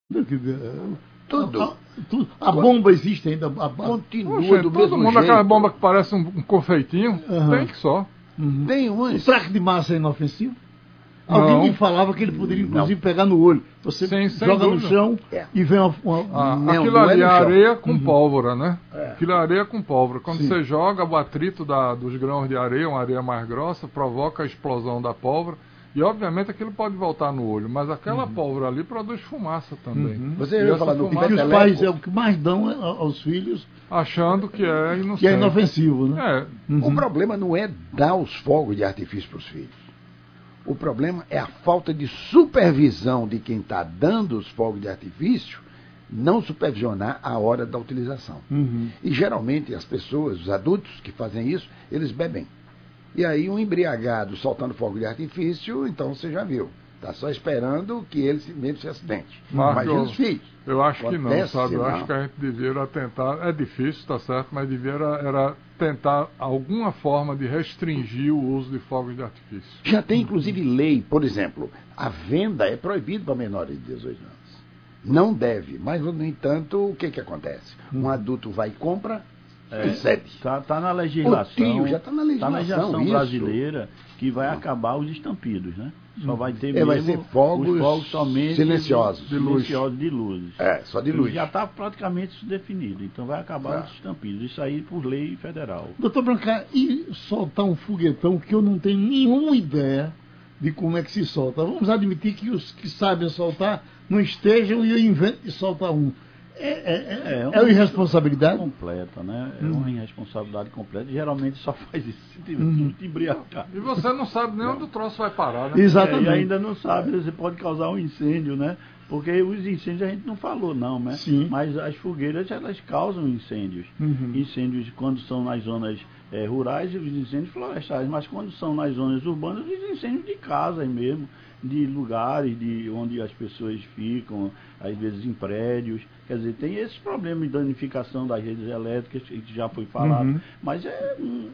Tudo. A bomba existe ainda. Continua Poxa, do todo mesmo mundo, jeito. aquela bomba que parece um confeitinho, tem que só. Tem O uns. traque de massa é inofensivo? Não. Alguém me falava que ele poderia, inclusive, pegar no olho. Você Sem joga no dúvida. chão e vem uma... Não, Aquilo não é ali é no chão. areia com pólvora, né? É. Aquilo é areia com pólvora. Quando Sim. você joga o atrito dos grãos de areia, uma areia mais grossa, provoca a explosão da pólvora. E, obviamente, aquilo pode voltar no olho. Mas aquela pólvora ali produz fumaça também. Você E já essa falar no fumaça- que os peteleco? pais é o que mais dão aos filhos, Achando que é inocente. que é inofensivo, né? É. O problema não é dar os fogos de artifício para os filhos. O problema é a falta de supervisão de quem está dando os fogos de artifício, não supervisionar a hora da utilização. E geralmente as pessoas, os adultos que fazem isso, eles bebem. E aí um embriagado soltando fogo de artifício, então você já viu. Está só esperando que ele mesmo se acidente. Marco, Imagina os filhos. Eu acho que não, Acontece, sabe? Eu não. acho que a gente devia era tentar, é difícil, tá certo, mas devia era tentar alguma forma de restringir o uso de fogos de artifício. Já tem inclusive lei, por exemplo, a venda é proibida para menores de 18 anos. Não deve, mas no entanto, o que acontece? Um adulto vai e compra e cede. Tá na legislação. O tio já tá na legislação, isso. brasileira que vai acabar os estampidos, né? Só vai ter Vai mesmo ser fogos os fogos somente silenciosos. de luzes. É, só de luz. Já está praticamente isso definido. Então vai acabar os estampidos. Isso aí por lei federal. Doutor Brancar, e soltar um foguetão que eu não tenho nenhuma ideia de como é que se solta? Vamos admitir que os que sabem soltar não estejam e eu invento de soltar um. É uma irresponsabilidade? Completa, né? É uma irresponsabilidade completa. Geralmente só faz isso se tiver te embriagar. E você não sabe nem onde o troço vai parar, né? Exatamente. E ainda não sabe, você pode causar um incêndio, né? Porque os incêndios a gente não falou, não, né? Sim. Mas as fogueiras, elas causam incêndios. Incêndios quando são nas zonas rurais e os incêndios florestais. Mas quando são nas zonas urbanas, os incêndios de casas mesmo, de lugares de onde as pessoas ficam, às vezes em prédios. Quer dizer, tem esses problemas de danificação das redes elétricas, que já foi falado, mas é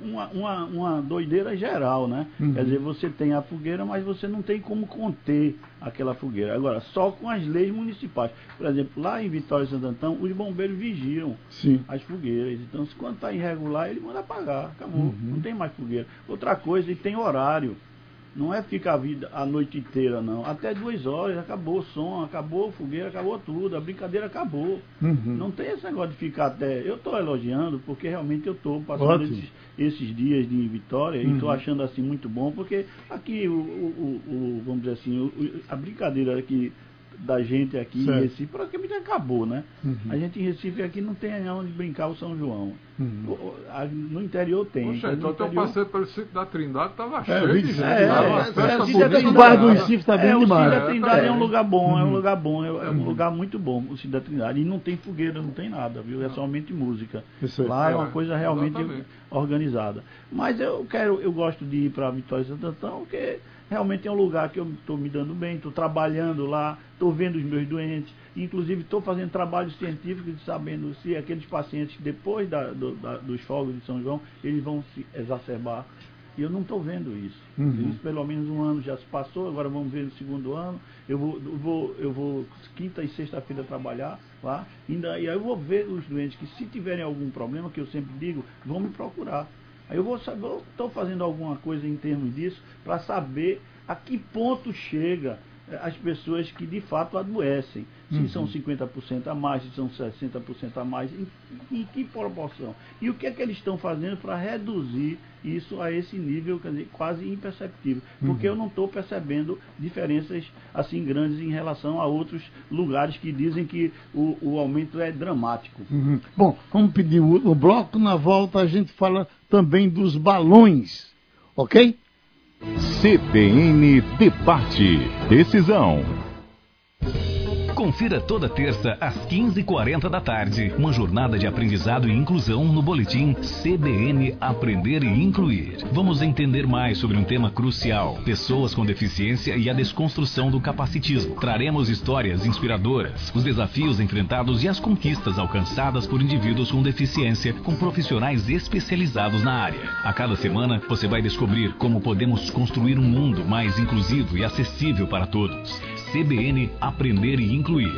uma doideira geral, né? Quer dizer, você tem a fogueira, mas você não tem como conter aquela fogueira. Agora, só com as leis municipais. Por exemplo, lá em Vitória e Santo Antão, os bombeiros vigiam as fogueiras. Então, se quando está irregular, ele manda apagar. Acabou. Não tem mais fogueira. Outra coisa, ele tem horário. Não é ficar a noite inteira, não. Até 2 horas, acabou o som, acabou a fogueira, acabou tudo, a brincadeira acabou. Não tem esse negócio de ficar até... Eu estou elogiando, porque realmente eu estou passando esses dias de Vitória e estou achando assim muito bom, porque aqui, vamos dizer assim, a brincadeira aqui da gente aqui em Recife, praticamente acabou, né? A gente em Recife aqui não tem onde brincar o São João. No interior tem. Poxa, então eu passei pelo sítio da Trindade, estava cheio vi de que gente. O bairro do Recife está bem O demais. Sítio da Trindade é um lugar bom, é um lugar bom, é um lugar muito bom, o Sítio da Trindade. E não tem fogueira, não tem nada, viu? É somente música. Lá é uma coisa realmente organizada. Mas eu gosto de ir para Vitória e Santo Antão, porque realmente é um lugar que eu estou me dando bem, estou trabalhando lá, estou vendo os meus doentes, inclusive estou fazendo trabalhos científicos, sabendo se aqueles pacientes, depois dos fogos de São João, eles vão se exacerbar. E eu não estou vendo isso. Isso pelo menos um ano já se passou, agora vamos ver no segundo ano. Eu vou quinta e sexta-feira trabalhar lá, e aí eu vou ver os doentes que, se tiverem algum problema, que eu sempre digo, vão me procurar. Aí eu estou fazendo alguma coisa em termos disso para saber a que ponto chega as pessoas que de fato adoecem. Se são 50% a mais, se são 60% a mais, em que proporção? E o que é que eles estão fazendo para reduzir isso a esse nível, quer dizer, quase imperceptível? Porque eu não estou percebendo diferenças assim grandes em relação a outros lugares que dizem que o aumento é dramático. Bom, vamos pedir o bloco, na volta a gente fala também dos balões, ok? CBN Debate. Decisão. Confira toda terça às 15h40 da tarde uma jornada de aprendizado e inclusão no boletim CBN Aprender e Incluir. Vamos entender mais sobre um tema crucial: pessoas com deficiência e a desconstrução do capacitismo. Traremos histórias inspiradoras, os desafios enfrentados e as conquistas alcançadas por indivíduos com deficiência, com profissionais especializados na área. A cada semana você vai descobrir como podemos construir um mundo mais inclusivo e acessível para todos. CBN Aprender e Incluir.